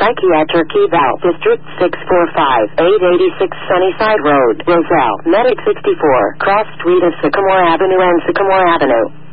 Psychiatric Eval, District 645, 886 Sunnyside Road, Roselle, Medic 64, Cross Street of Sycamore Avenue and Sycamore Avenue.